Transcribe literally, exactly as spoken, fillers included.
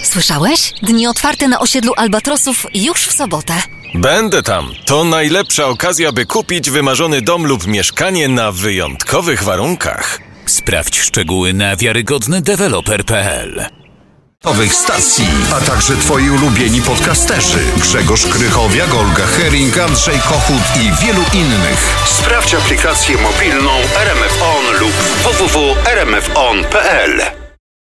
Słyszałeś? Dni otwarte na osiedlu Albatrosów już w sobotę. Będę tam. To najlepsza okazja, by kupić wymarzony dom lub mieszkanie na wyjątkowych warunkach. Sprawdź szczegóły na wiarygodny deweloper kropka p l. Nowych stacji, a także twoi ulubieni podcasterzy Grzegorz Krychowiak, Olga Hering, Andrzej Kochut i wielu innych. Sprawdź aplikację mobilną R M F On lub w w w kropka r m f on kropka p l.